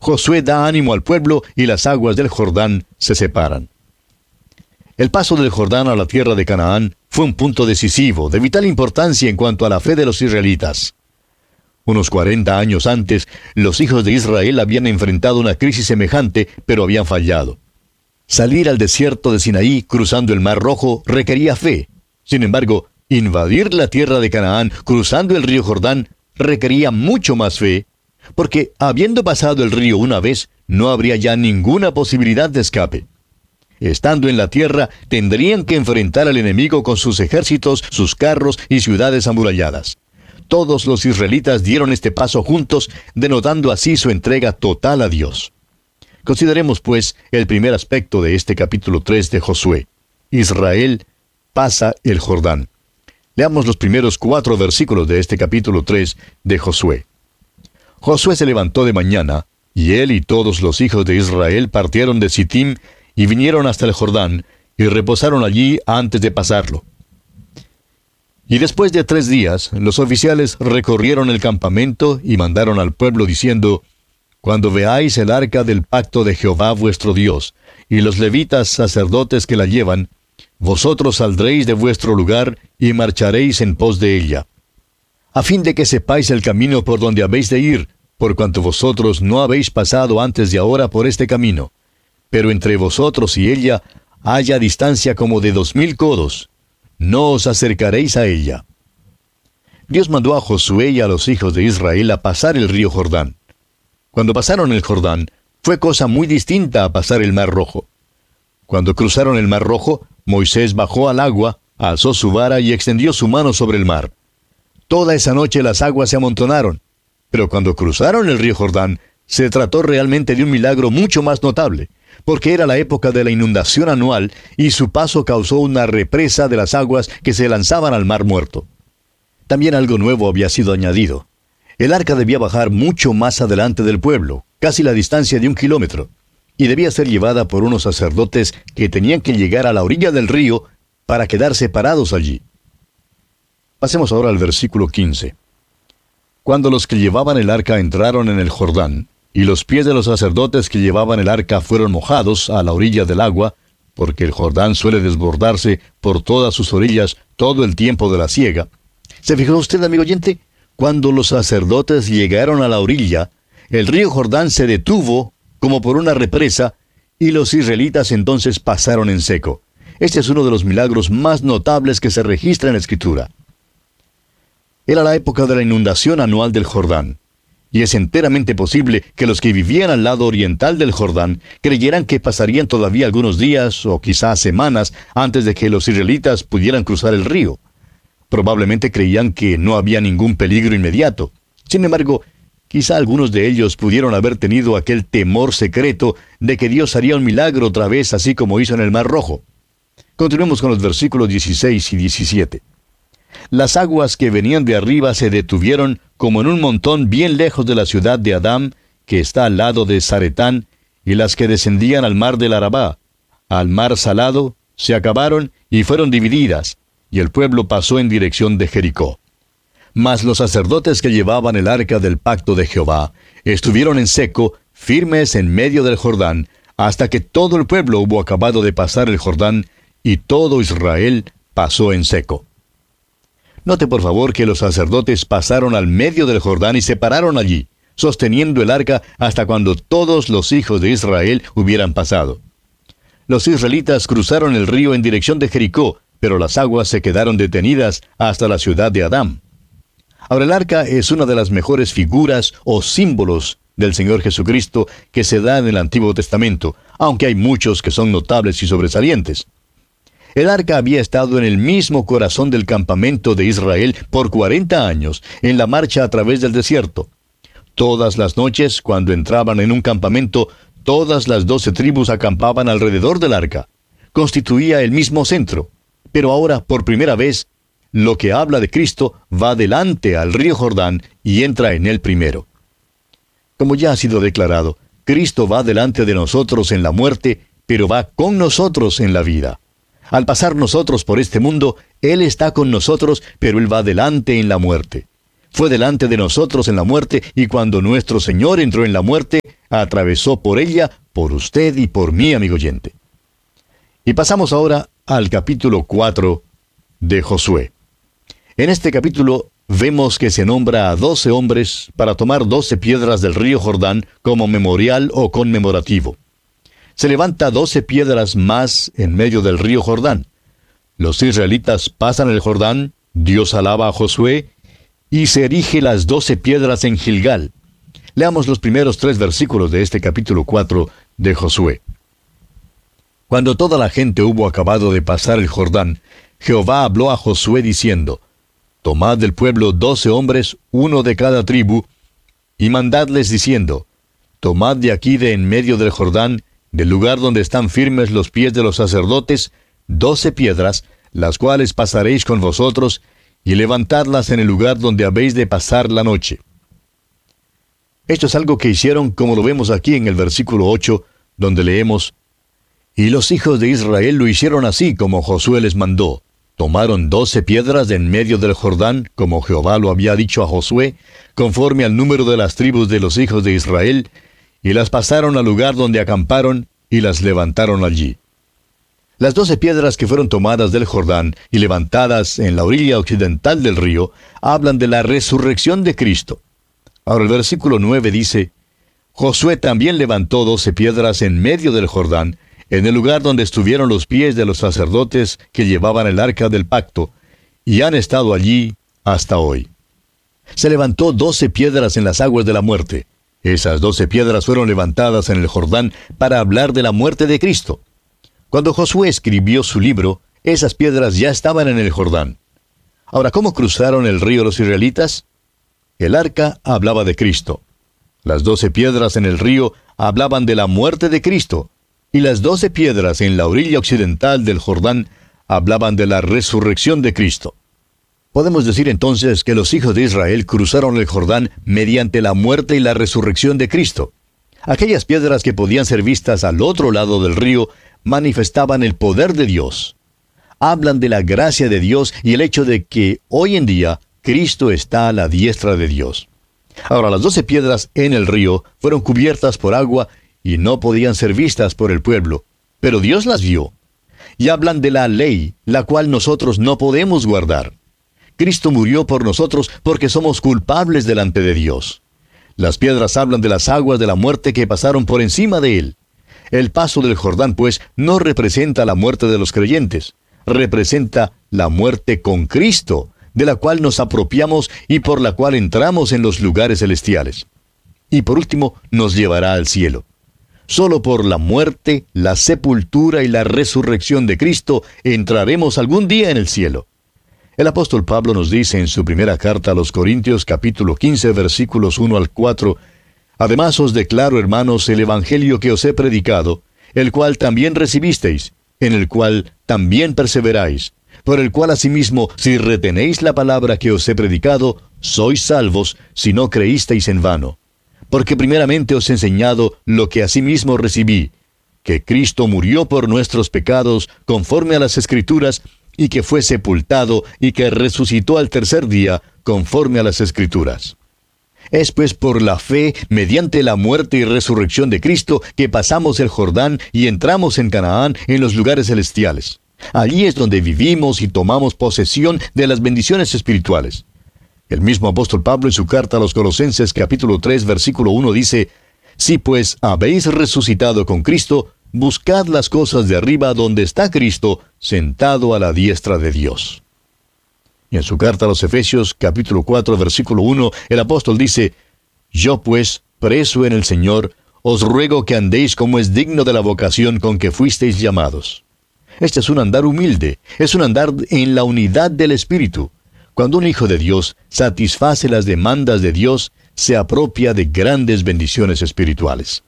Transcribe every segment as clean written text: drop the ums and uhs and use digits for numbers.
Josué da ánimo al pueblo y las aguas del Jordán se separan. El paso del Jordán a la tierra de Canaán fue un punto decisivo, de vital importancia en cuanto a la fe de los israelitas. Unos 40 años antes, los hijos de Israel habían enfrentado una crisis semejante, pero habían fallado. Salir al desierto de Sinaí cruzando el Mar Rojo requería fe. Sin embargo, invadir la tierra de Canaán cruzando el río Jordán requería mucho más fe, porque habiendo pasado el río una vez, no habría ya ninguna posibilidad de escape. Estando en la tierra, tendrían que enfrentar al enemigo con sus ejércitos, sus carros y ciudades amuralladas. Todos los israelitas dieron este paso juntos, denotando así su entrega total a Dios. Consideremos, pues, el primer aspecto de este capítulo 3 de Josué. Israel pasa el Jordán. Leamos los primeros 4 versículos de este capítulo 3 de Josué. Josué se levantó de mañana, y él y todos los hijos de Israel partieron de Sittim y vinieron hasta el Jordán, y reposaron allí antes de pasarlo. Y después de 3 días, los oficiales recorrieron el campamento y mandaron al pueblo diciendo: Cuando veáis el arca del pacto de Jehová vuestro Dios, y los levitas sacerdotes que la llevan, vosotros saldréis de vuestro lugar y marcharéis en pos de ella, a fin de que sepáis el camino por donde habéis de ir, por cuanto vosotros no habéis pasado antes de ahora por este camino. Pero entre vosotros y ella haya distancia como de 2000 codos. No os acercaréis a ella. Dios mandó a Josué y a los hijos de Israel a pasar el río Jordán. Cuando pasaron el Jordán, fue cosa muy distinta a pasar el Mar Rojo. Cuando cruzaron el Mar Rojo, Moisés bajó al agua, alzó su vara y extendió su mano sobre el mar. Toda esa noche las aguas se amontonaron, pero cuando cruzaron el río Jordán, se trató realmente de un milagro mucho más notable, porque era la época de la inundación anual y su paso causó una represa de las aguas que se lanzaban al Mar Muerto. También algo nuevo había sido añadido. El arca debía bajar mucho más adelante del pueblo, casi la distancia de 1 kilómetro, y debía ser llevada por unos sacerdotes que tenían que llegar a la orilla del río para quedar separados allí. Pasemos ahora al versículo 15. Cuando los que llevaban el arca entraron en el Jordán, y los pies de los sacerdotes que llevaban el arca fueron mojados a la orilla del agua, porque el Jordán suele desbordarse por todas sus orillas todo el tiempo de la siega. ¿Se fijó usted, amigo oyente? Cuando los sacerdotes llegaron a la orilla, el río Jordán se detuvo como por una represa, y los israelitas entonces pasaron en seco. Este es uno de los milagros más notables que se registra en la Escritura. Era la época de la inundación anual del Jordán. Y es enteramente posible que los que vivían al lado oriental del Jordán creyeran que pasarían todavía algunos días o quizás semanas antes de que los israelitas pudieran cruzar el río. Probablemente creían que no había ningún peligro inmediato. Sin embargo, quizá algunos de ellos pudieron haber tenido aquel temor secreto de que Dios haría un milagro otra vez, así como hizo en el Mar Rojo. Continuemos con los versículos 16 y 17. Las aguas que venían de arriba se detuvieron como en un montón bien lejos de la ciudad de Adam, que está al lado de Zaretán, y las que descendían al mar del Arabá, al mar salado, se acabaron y fueron divididas, y el pueblo pasó en dirección de Jericó. Mas los sacerdotes que llevaban el arca del pacto de Jehová estuvieron en seco, firmes en medio del Jordán, hasta que todo el pueblo hubo acabado de pasar el Jordán, y todo Israel pasó en seco. Note por favor que los sacerdotes pasaron al medio del Jordán y se pararon allí, sosteniendo el arca hasta cuando todos los hijos de Israel hubieran pasado. Los israelitas cruzaron el río en dirección de Jericó, pero las aguas se quedaron detenidas hasta la ciudad de Adam. Ahora, el arca es una de las mejores figuras o símbolos del Señor Jesucristo que se da en el Antiguo Testamento, aunque hay muchos que son notables y sobresalientes. El arca había estado en el mismo corazón del campamento de Israel por 40 años, en la marcha a través del desierto. Todas las noches, cuando entraban en un campamento, todas las 12 tribus acampaban alrededor del arca. Constituía el mismo centro. Pero ahora, por primera vez, lo que habla de Cristo va delante al río Jordán y entra en él primero. Como ya ha sido declarado, Cristo va delante de nosotros en la muerte, pero va con nosotros en la vida. Al pasar nosotros por este mundo, Él está con nosotros, pero Él va delante en la muerte. Fue delante de nosotros en la muerte, y cuando nuestro Señor entró en la muerte, atravesó por ella, por usted y por mí, amigo oyente. Y pasamos ahora al capítulo 4 de Josué. En este capítulo vemos que se nombra a 12 hombres para tomar 12 piedras del río Jordán como memorial o conmemorativo. Se levanta 12 piedras más en medio del río Jordán. Los israelitas pasan el Jordán, Dios alaba a Josué, y se erige las 12 piedras en Gilgal. Leamos los primeros 3 versículos de este capítulo 4 de Josué. Cuando toda la gente hubo acabado de pasar el Jordán, Jehová habló a Josué diciendo: Tomad del pueblo 12 hombres, uno de cada tribu, y mandadles diciendo: Tomad de aquí de en medio del Jordán, del lugar donde están firmes los pies de los sacerdotes, 12 piedras, las cuales pasaréis con vosotros, y levantadlas en el lugar donde habéis de pasar la noche. Esto es algo que hicieron, como lo vemos aquí en el versículo 8, donde leemos: Y los hijos de Israel lo hicieron así como Josué les mandó. Tomaron 12 piedras de en medio del Jordán, como Jehová lo había dicho a Josué, conforme al número de las tribus de los hijos de Israel, y las pasaron al lugar donde acamparon, y las levantaron allí. Las 12 piedras que fueron tomadas del Jordán y levantadas en la orilla occidental del río, hablan de la resurrección de Cristo. Ahora el versículo 9 dice: Josué también levantó 12 piedras en medio del Jordán, en el lugar donde estuvieron los pies de los sacerdotes que llevaban el arca del pacto, y han estado allí hasta hoy. Se levantó 12 piedras en las aguas de la muerte. Esas 12 piedras fueron levantadas en el Jordán para hablar de la muerte de Cristo. Cuando Josué escribió su libro, esas piedras ya estaban en el Jordán. Ahora, ¿cómo cruzaron el río los israelitas? El arca hablaba de Cristo. Las 12 piedras en el río hablaban de la muerte de Cristo, y las 12 piedras en la orilla occidental del Jordán hablaban de la resurrección de Cristo. Podemos decir entonces que los hijos de Israel cruzaron el Jordán mediante la muerte y la resurrección de Cristo. Aquellas piedras que podían ser vistas al otro lado del río manifestaban el poder de Dios. Hablan de la gracia de Dios y el hecho de que hoy en día Cristo está a la diestra de Dios. Ahora, las 12 piedras en el río fueron cubiertas por agua y no podían ser vistas por el pueblo, pero Dios las vio. Y hablan de la ley, la cual nosotros no podemos guardar. Cristo murió por nosotros porque somos culpables delante de Dios. Las piedras hablan de las aguas de la muerte que pasaron por encima de él. El paso del Jordán, pues, no representa la muerte de los creyentes, representa la muerte con Cristo, de la cual nos apropiamos y por la cual entramos en los lugares celestiales. Y por último, nos llevará al cielo. Solo por la muerte, la sepultura y la resurrección de Cristo entraremos algún día en el cielo. El apóstol Pablo nos dice en su primera carta a los Corintios, capítulo 15, versículos 1 al 4, Además os declaro, hermanos, el evangelio que os he predicado, el cual también recibisteis, en el cual también perseveráis, por el cual asimismo, si retenéis la palabra que os he predicado, sois salvos, si no creísteis en vano. Porque primeramente os he enseñado lo que asimismo recibí, que Cristo murió por nuestros pecados, conforme a las Escrituras, y que fue sepultado, y que resucitó al tercer día, conforme a las Escrituras. Es pues por la fe, mediante la muerte y resurrección de Cristo, que pasamos el Jordán y entramos en Canaán, en los lugares celestiales. Allí es donde vivimos y tomamos posesión de las bendiciones espirituales. El mismo apóstol Pablo en su carta a los Colosenses capítulo 3 versículo 1 dice: Si pues habéis resucitado con Cristo, buscad las cosas de arriba donde está Cristo, sentado a la diestra de Dios. Y en su carta a los Efesios capítulo 4 versículo 1, el apóstol dice: Yo pues, preso en el Señor, os ruego que andéis como es digno de la vocación con que fuisteis llamados. Este es un andar humilde, es un andar en la unidad del Espíritu. Cuando un hijo de Dios satisface las demandas de Dios, se apropia de grandes bendiciones espirituales.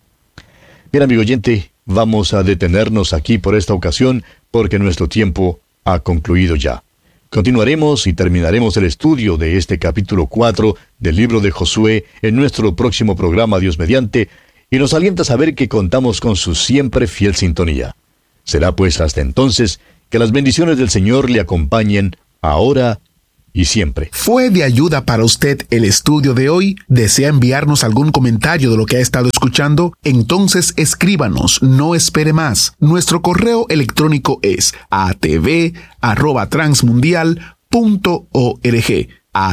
Bien, amigo oyente, vamos a detenernos aquí por esta ocasión, porque nuestro tiempo ha concluido ya. Continuaremos y terminaremos el estudio de este capítulo 4 del libro de Josué en nuestro próximo programa, Dios mediante, y nos alienta saber que contamos con su siempre fiel sintonía. Será pues hasta entonces que las bendiciones del Señor le acompañen ahora y siempre. ¿Fue de ayuda para usted el estudio de hoy? ¿Desea enviarnos algún comentario de lo que ha estado escuchando? Entonces escríbanos, no espere más. Nuestro correo electrónico es atv@transmundial.org.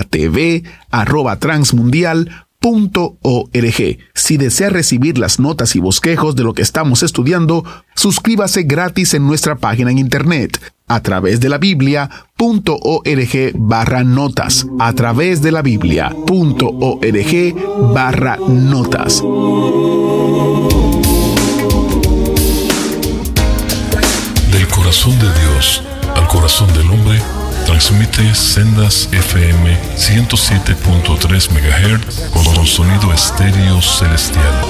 atv@transmundial.org. Si desea recibir las notas y bosquejos de lo que estamos estudiando, suscríbase gratis en nuestra página en internet a través de la Biblia.org/notas. A través de la Biblia.org/notas. Del corazón de Dios al corazón del hombre, transmite Sendas FM 107.3 MHz con sonido estéreo celestial.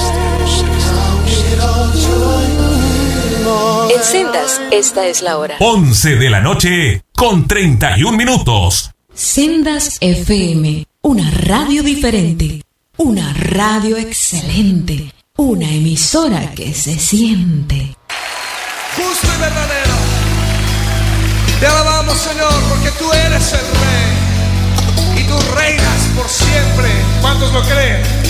En Sendas, esta es la hora. 11 de la noche con 31 minutos. Sendas FM, una radio diferente, una radio excelente, una emisora que se siente. Justo y verdadero. Te alabamos, Señor, porque tú eres el Rey y tú reinas por siempre. ¿Cuántos lo creen?